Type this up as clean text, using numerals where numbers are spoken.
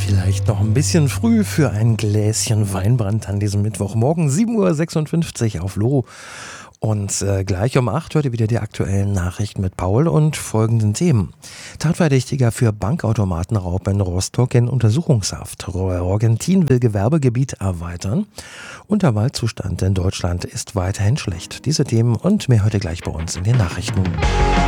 Vielleicht noch ein bisschen früh für ein Gläschen Weinbrand an diesem Mittwochmorgen, 7:56 Uhr auf Lo. Und gleich um 8 hört ihr wieder die aktuellen Nachrichten mit Paul und folgenden Themen. Tatverdächtiger für Bankautomatenraub in Rostock in Untersuchungshaft. Argentin will Gewerbegebiet erweitern. Und der Waldzustand in Deutschland ist weiterhin schlecht. Diese Themen und mehr heute gleich bei uns in den Nachrichten.